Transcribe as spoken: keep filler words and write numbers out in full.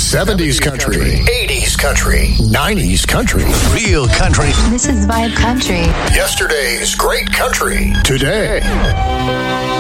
seventies country, eighties country, nineties country, real country. This is Vibe Country. Yesterday's great country, today.